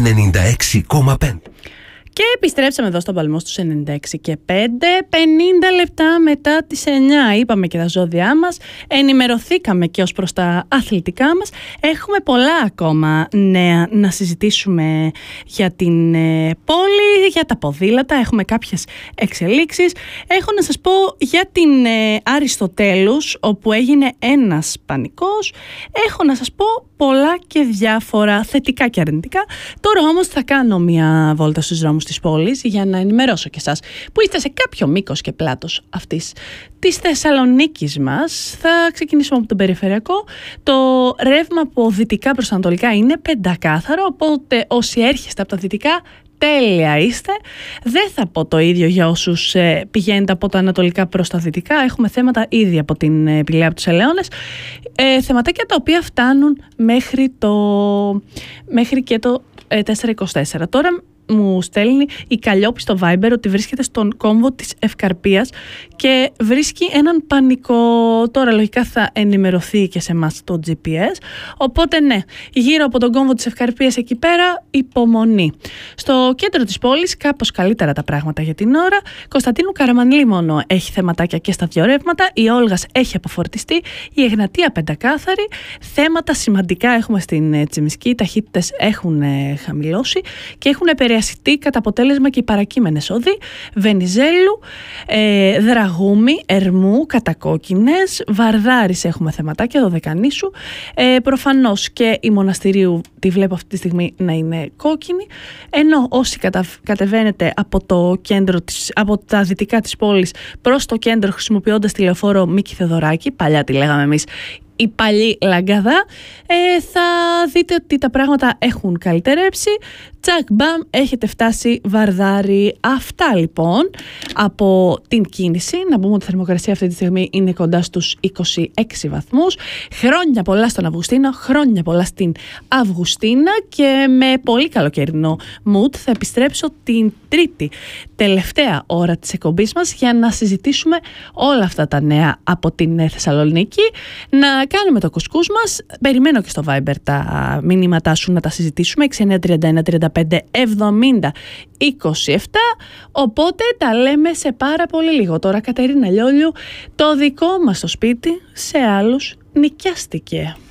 96,5. Και επιστρέψαμε εδώ στον Παλμό στους 96,5, 50 λεπτά μετά τις 9. Είπαμε και τα ζώδιά μας, ενημερωθήκαμε και ως προς τα αθλητικά μας. Έχουμε πολλά ακόμα νέα να συζητήσουμε για την πόλη, για τα ποδήλατα. Έχουμε κάποιες εξελίξεις. Έχω να σας πω για την Αριστοτέλους, όπου έγινε ένας πανικός. Έχω να σας πω πολλά και διάφορα θετικά και αρνητικά. Τώρα όμως θα κάνω μια βόλτα στους δρόμους της πόλης για να ενημερώσω και εσάς που είστε σε κάποιο μήκος και πλάτος αυτής της Θεσσαλονίκης μας. Θα ξεκινήσουμε από τον περιφερειακό. Το ρεύμα από δυτικά προς ανατολικά είναι πεντακάθαρο, οπότε όσοι έρχεστε από τα δυτικά, τέλεια είστε. Δεν θα πω το ίδιο για όσους πηγαίνετε από τα ανατολικά προς τα δυτικά. Έχουμε θέματα ήδη από την Πηλαία, από τους Ελαιώνες. Θεματάκια τα οποία φτάνουν μέχρι και το 424. Τώρα μου στέλνει η Καλλιόπη στο Viber ότι βρίσκεται στον κόμβο της Ευκαρπίας και βρίσκει έναν πανικό. Τώρα λογικά θα ενημερωθεί και σε εμάς το GPS. Οπότε ναι, γύρω από τον κόμβο της Ευκαρπίας εκεί πέρα υπομονή. Στο κέντρο της πόλης κάπως καλύτερα τα πράγματα για την ώρα. Κωνσταντίνου Καραμανλή μόνο έχει θεματάκια και στα δύο ρεύματα. Η Όλγας έχει αποφορτιστεί. Η Εγνατία πεντακάθαρη. Θέματα σημαντικά έχουμε στην Τσιμισκή. Οι ταχύτητες έχουν χαμηλώσει και έχουν επηρεαστεί κατά αποτέλεσμα και οι παρακείμενες οδοί Βενιζέλου, Δραγούμη, Ερμού, Κατακόκκινες, Βαρδάρης έχουμε θεματάκια, Δωδεκανήσου. Προφανώς και η Μοναστηρίου τη βλέπω αυτή τη στιγμή να είναι κόκκινη, ενώ όσοι κατεβαίνετε από τα δυτικά της πόλης προς το κέντρο χρησιμοποιώντας τη λεωφόρο Μίκη Θεοδωράκη, παλιά τη λέγαμε εμείς, η παλιή Λαγκαδά, θα δείτε ότι τα πράγματα έχουν καλυτερέψει. Τσακ μπαμ, έχετε φτάσει Βαρδάρη. Αυτά λοιπόν από την κίνηση. Να πούμε ότι η θερμοκρασία αυτή τη στιγμή είναι κοντά στους 26 βαθμούς. Χρόνια πολλά στον Αυγουστίνο, χρόνια πολλά στην Αυγουστίνα και με πολύ καλοκαιρινό mood θα επιστρέψω την τρίτη τελευταία ώρα της εκπομπής μας για να συζητήσουμε όλα αυτά τα νέα από την Θεσσαλονίκη, να κάνουμε το κουσκούς μας. Περιμένω και στο Viber τα μηνύματά σου να τα συζητήσουμε, 6931-35-70-27. Οπότε τα λέμε σε πάρα πολύ λίγο. Τώρα Κατερίνα Λιόλιου, το δικό μας το σπίτι σε άλλους νοικιάστηκε.